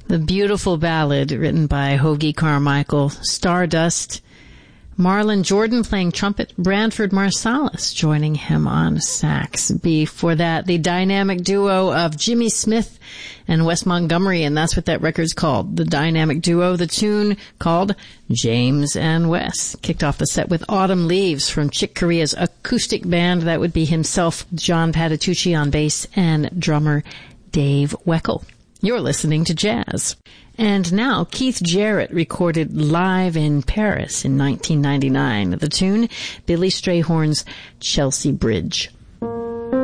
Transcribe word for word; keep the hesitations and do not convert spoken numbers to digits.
The beautiful ballad written by Hoagy Carmichael, Stardust. Marlon Jordan playing trumpet, Branford Marsalis joining him on sax. Before that, the dynamic duo of Jimmy Smith and Wes Montgomery, and that's what that record's called, the dynamic duo. The tune called James and Wes. Kicked off the set with Autumn Leaves from Chick Corea's acoustic band. That would be himself, John Patitucci on bass, and drummer Dave Weckl. You're listening to Jazz. And now, Keith Jarrett recorded live in Paris in nineteen ninety-nine. The tune, Billy Strayhorn's Chelsea Bridge.